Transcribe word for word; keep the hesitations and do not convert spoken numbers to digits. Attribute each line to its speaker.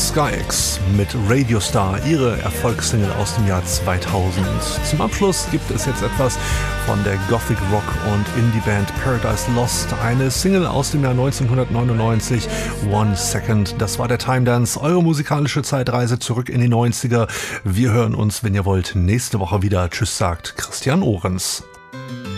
Speaker 1: Sky X mit Radio Star, ihre Erfolgssingle aus dem Jahr zweitausend. Zum Abschluss gibt es jetzt etwas von der Gothic Rock und Indie Band Paradise Lost, eine Single aus dem Jahr neunzehnhundertneunundneunzig, One Second. Das war der Time Dance, eure musikalische Zeitreise zurück in die neunziger. Wir hören uns, wenn ihr wollt, nächste Woche wieder. Tschüss, sagt Christian Ohrens.